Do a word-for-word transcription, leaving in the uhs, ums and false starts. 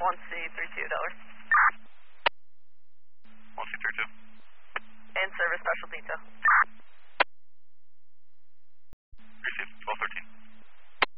one C three two Delaware. one C three two. In service special detail.